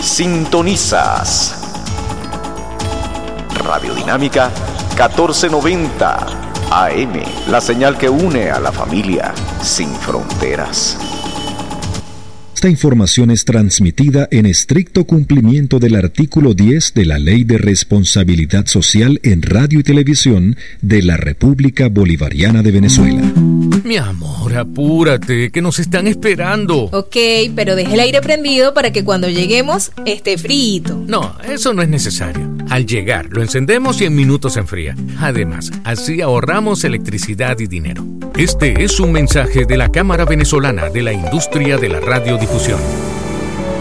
Sintonizas Radio Dinámica 1490 AM, la señal que une a la familia sin fronteras. Esta información es transmitida en estricto cumplimiento del artículo 10 de la Ley de Responsabilidad Social en Radio y Televisión de la República Bolivariana de Venezuela. Mi amor, apúrate, que nos están esperando. Ok, pero deje el aire prendido para que cuando lleguemos esté frito. No, eso no es necesario. Al llegar, lo encendemos y en minutos se enfría. Además, así ahorramos electricidad y dinero. Este es un mensaje de la Cámara Venezolana de la Industria de la Radiodifusión.